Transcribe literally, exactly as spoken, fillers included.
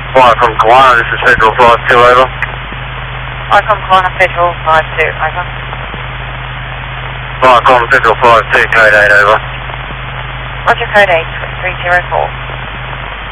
Fly from Kelowna, this is Federal five two, over. Fly from Kelowna, Federal five two, over. Fly from Federal five two, code eight, over. Roger, code eight, three zero four.